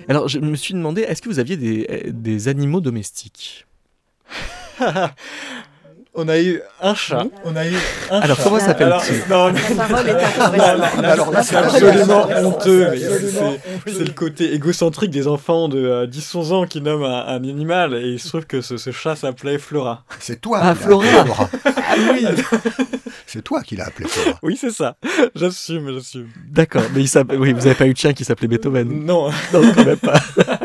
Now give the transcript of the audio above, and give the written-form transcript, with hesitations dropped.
Alors, je me suis demandé, est-ce que vous aviez des animaux domestiques? On a eu un chat. Alors, comment s'appelle-t-il? Non, La parole est à toi. alors là, c'est absolument honteux. Mais c'est le côté égocentrique des enfants de 10-11 ans qui nomment un animal. Et il se trouve que ce chat s'appelait Flora. C'est toi Ah, qui l'as appelé Flora. Flora. Ah oui. C'est toi qui l'as appelé Flora. Oui, c'est ça. J'assume. D'accord, mais oui, vous n'avez pas eu de chien qui s'appelait Beethoven? Non. Non, quand même pas.